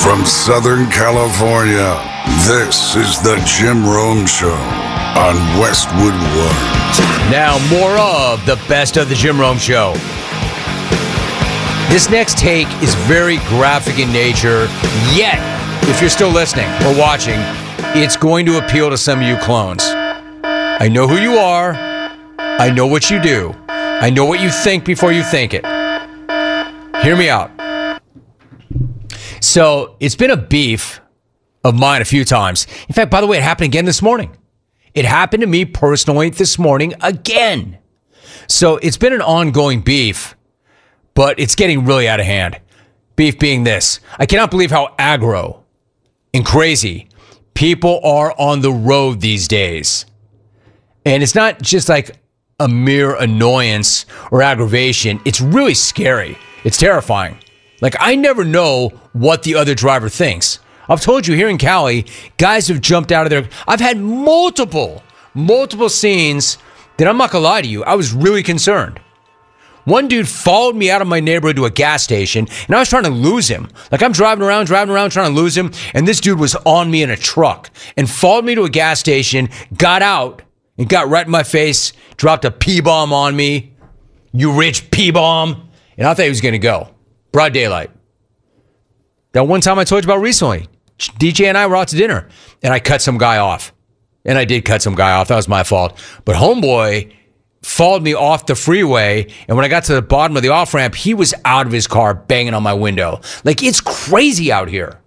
From Southern California, this is the Jim Rome Show on Westwood One. Now, more of the best of the Jim Rome Show. This next take is very graphic in nature, yet, if you're still listening or watching, it's going to appeal to some of you clones. I know who you are. I know what you do. I know what you think before you think it. Hear me out. So, it's been a beef of mine a few times. In fact, by the way, it happened again this morning. It happened to me personally this morning again. So, it's been an ongoing beef, but it's getting really out of hand. Beef being this. I cannot believe how aggro and crazy people are on the road these days. And it's not just like a mere annoyance or aggravation. It's really scary. It's terrifying. Like, I never know what the other driver thinks. I've told you here in Cali, guys have jumped out of their... I've had multiple scenes that I'm not going to lie to you. I was really concerned. One dude followed me out of my neighborhood to a gas station, and I was trying to lose him. Like, I'm driving around, trying to lose him, and this dude was on me in a truck and followed me to a gas station, got out, and got right in my face, dropped a P-bomb on me. You rich P-bomb. And I thought he was going to go. Broad daylight. That one time I told you about recently, DJ and I were out to dinner, and I cut some guy off. And I did cut some guy off. That was my fault. But homeboy followed me off the freeway, and when I got to the bottom of the off-ramp, he was out of his car banging on my window. Like, it's crazy out here.